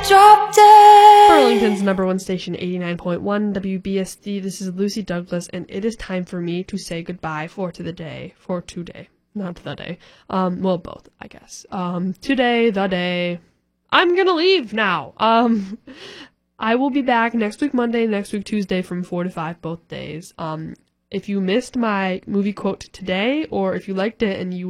Drop dead. Burlington's #1 station, 89.1 WBSD. This is Lucy Douglas, and it is time for me to say goodbye for today. Not the day. Well, both, I guess. Today, the day. I'm gonna leave now. I will be back next week Monday, next week Tuesday from 4 to 5 both days. If you missed my movie quote today, or if you liked it and you